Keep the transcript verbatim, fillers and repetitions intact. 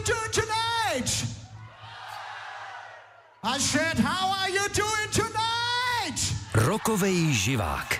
doing tonight? I said, how are you doing tonight? Rokovej živák.